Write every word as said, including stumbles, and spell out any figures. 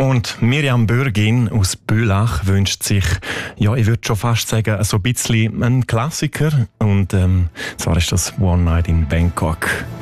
Und Miriam Bürgin aus Bülach wünscht sich, ja, ich würde schon fast sagen, so ein bisschen einen Klassiker. Und ähm, zwar ist das One Night in Bangkok.